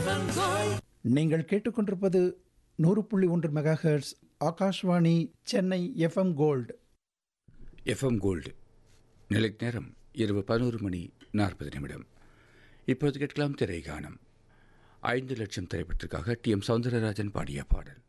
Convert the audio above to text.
நீங்கள் கேட்டுக்கொண்டிருப்பது 100.1 megahertz Akashvani Chennai FM gold. FM gold நிலைக்கு நேரம் இரவு 11:40. இப்போது கேட்கலாம் திரைகானம். 5 லட்சம் திரைப்படத்திற்காக டி.எம். சௌந்தரராஜன் பாடிய பாடல்.